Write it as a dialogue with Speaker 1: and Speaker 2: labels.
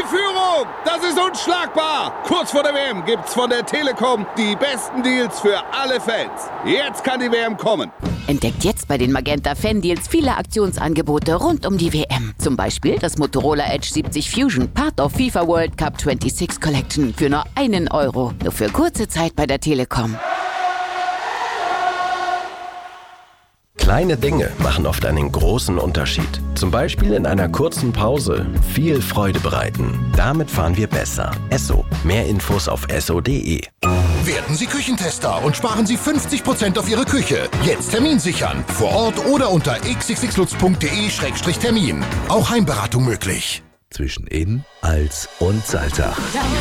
Speaker 1: Die Führung, das ist unschlagbar. Kurz vor der WM gibt's von der Telekom die besten Deals für alle Fans. Jetzt kann die WM kommen.
Speaker 2: Entdeckt jetzt bei den Magenta Fan-Deals viele Aktionsangebote rund um die WM. Zum Beispiel das Motorola Edge 70 Fusion, Part of FIFA World Cup 26 Collection für nur €1. Nur für kurze Zeit bei der Telekom.
Speaker 3: Kleine Dinge machen oft einen großen Unterschied. Zum Beispiel in einer kurzen Pause viel Freude bereiten. Damit fahren wir besser. Esso. Mehr Infos auf esso.de.
Speaker 4: Werden Sie Küchentester und sparen Sie 50% auf Ihre Küche. Jetzt Termin sichern. Vor Ort oder unter xxxlutz.de/termin. Auch Heimberatung möglich.
Speaker 5: Zwischen In, Als und Salzach.